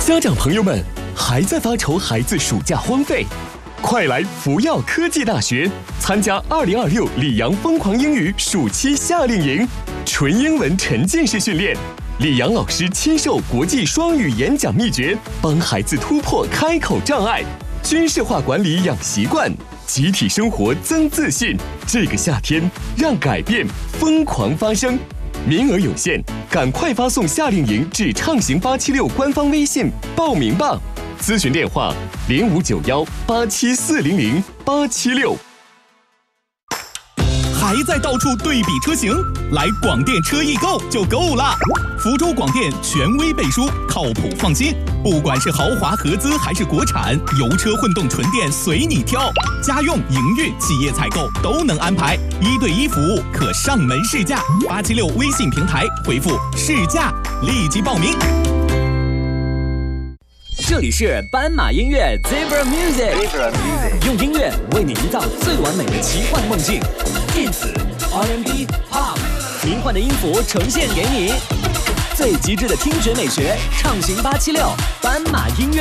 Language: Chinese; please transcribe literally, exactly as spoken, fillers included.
家长朋友们，还在发愁孩子暑假荒废？快来福耀科技大学参加二零二六里昂疯狂英语暑期夏令营，纯英文沉浸式训练，里昂老师亲授国际双语演讲秘诀，帮孩子突破开口障碍，军事化管理养习惯，集体生活增自信。这个夏天，让改变疯狂发生。名额有限，赶快发送夏令营至畅行八七六官方微信报名吧。咨询电话零五九幺八七四零零八七六。 还在到处对比车型？来广电车易购就够了。福州广电权威背书，靠谱放心。不管是豪华合资还是国产，油车、混动、纯电随你挑。家用、营运、企业采购都能安排，一对一服务，可上门试驾。八七六微信平台回复试驾，立即报名。 这里是斑马音乐 Zebra Music， 用音乐为你营造最完美的奇幻梦境。电子、R and B、Pop， 迷幻的音符呈现给你，最极致的听觉美学，畅行八七六斑马音乐。